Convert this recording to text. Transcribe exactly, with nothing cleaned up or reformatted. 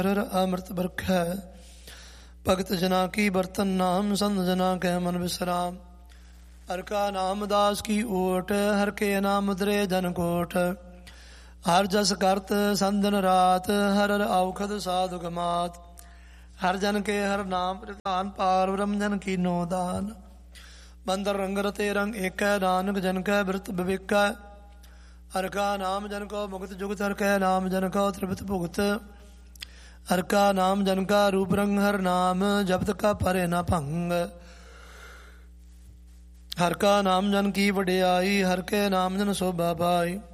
हर अमृत बरखै भगत जना की बर्तन नाम संत जना के मन विश्राम। हर का नाम दास की ओट हर के नाम उतरे धन कोट। हर जस करत संदन रात हर हर औखद साधु गमात। हर जन के हर नाम प्रधान पार ब्रह्म जन की नो दान। बंदर रंग रते रंग एक नानक जन कै बिरत विवेक। हर का नाम जन को मुक्त जुगत हर कै नाम जन को त्रिपत भुगत। हर का नाम जन का रूप रंग हर नाम जपत का परे न भंग। हर का नाम जन की वडियाई हर के नाम जन शोभा पाई।